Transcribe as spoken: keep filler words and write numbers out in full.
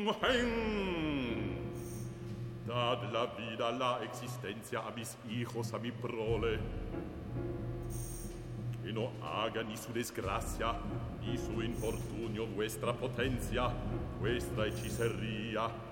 Hen. Dad la vida, la existencia a mis hijos, a mi prole. Que no haga ni su desgracia, ni su infortunio vuestra potencia, vuestra hechicería,